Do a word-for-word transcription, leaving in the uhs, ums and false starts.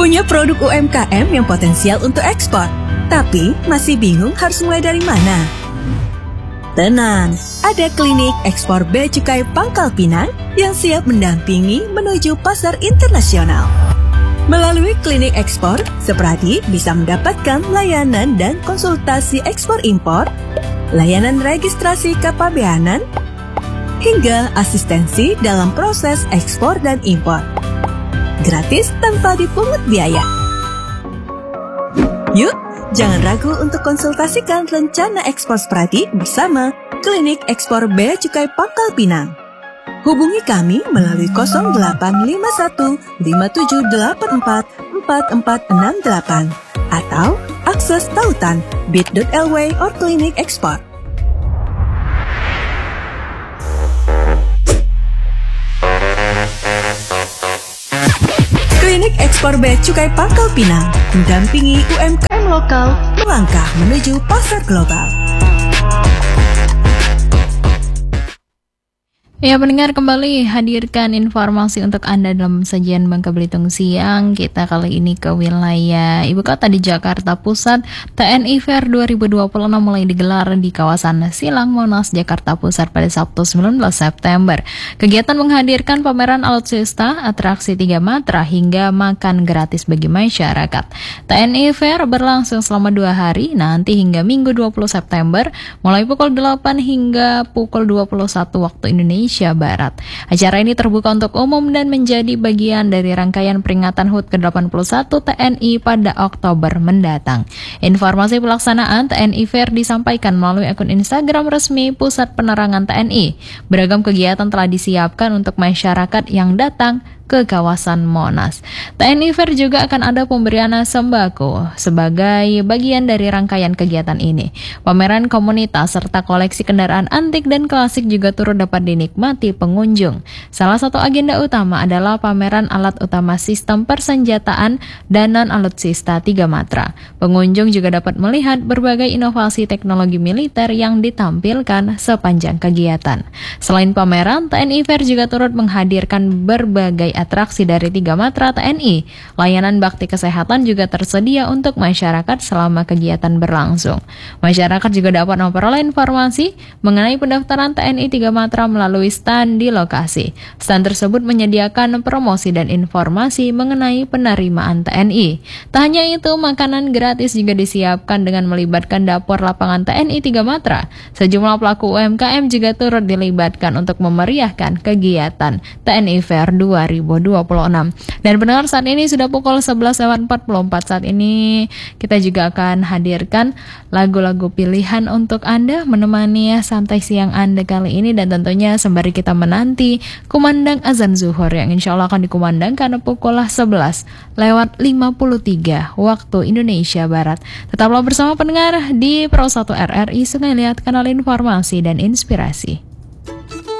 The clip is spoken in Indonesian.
Punya produk U M K M yang potensial untuk ekspor, tapi masih bingung harus mulai dari mana? Tenang, ada klinik ekspor Bea Cukai Pangkal Pinang yang siap mendampingi menuju pasar internasional. Melalui klinik ekspor, Sepradi bisa mendapatkan layanan dan konsultasi ekspor impor, layanan registrasi kepabeanan, hingga asistensi dalam proses ekspor dan impor. Gratis tanpa dipungut biaya. Yuk, jangan ragu untuk konsultasikan rencana ekspor Sepradi bersama Klinik Ekspor Bea Cukai Pangkal Pinang. Hubungi kami melalui nol delapan lima satu lima tujuh delapan empat empat empat enam delapan atau akses tautan bit.ly or Klinik Ekspor. Klinik Ekspor Bea Cukai Pangkal Pinang mendampingi U M K M lokal melangkah menuju pasar global. Ya, pendengar, kembali hadirkan informasi untuk Anda dalam sajian Bangka Belitung Siang. Kita kali ini ke wilayah Ibu Kota di Jakarta Pusat. T N I Fair dua ribu dua puluh enam mulai digelar di kawasan Silang, Monas, Jakarta Pusat pada Sabtu sembilan belas September. Kegiatan menghadirkan pameran alutsista, atraksi tiga matra, hingga makan gratis bagi masyarakat. T N I Fair berlangsung selama dua hari, nanti hingga Minggu dua puluh September, mulai pukul delapan hingga pukul dua puluh satu waktu Indonesia Barat. Acara ini terbuka untuk umum dan menjadi bagian dari rangkaian peringatan H U T ke delapan puluh satu T N I pada Oktober mendatang. Informasi pelaksanaan T N I Fair disampaikan melalui akun Instagram resmi Pusat Penerangan T N I. Beragam kegiatan telah disiapkan untuk masyarakat yang datang ke kawasan Monas. T N I Fair juga akan ada pemberian sembako sebagai bagian dari rangkaian kegiatan ini. Pameran komunitas serta koleksi kendaraan antik dan klasik juga turut dapat dinikmati pengunjung. Salah satu agenda utama adalah pameran alat utama sistem persenjataan dan non-alutsista tiga matra. Pengunjung juga dapat melihat berbagai inovasi teknologi militer yang ditampilkan sepanjang kegiatan. Selain pameran, T N I Fair juga turut menghadirkan berbagai atraksi dari tiga matra T N I. Layanan bakti kesehatan juga tersedia untuk masyarakat selama kegiatan berlangsung. Masyarakat juga dapat memperoleh informasi mengenai pendaftaran T N I tiga matra melalui stand di lokasi. Stand tersebut menyediakan promosi dan informasi mengenai penerimaan T N I. Tak hanya itu, makanan gratis juga disiapkan dengan melibatkan dapur lapangan T N I tiga matra. Sejumlah pelaku U M K M juga turut dilibatkan untuk memeriahkan kegiatan T N I Fair dua ribu dua puluh enam. Dan pendengar, saat ini sudah pukul sebelas lewat empat puluh empat. Saat ini kita juga akan hadirkan lagu-lagu pilihan untuk Anda menemani santai siang Anda kali ini, dan tentunya sembari kita menanti kumandang azan zuhur yang insya Allah akan dikumandangkan pukul sebelas lewat lima puluh tiga waktu Indonesia Barat. Tetaplah bersama pendengar di Pro satu R R I Sungai Liat, kanal informasi dan inspirasi.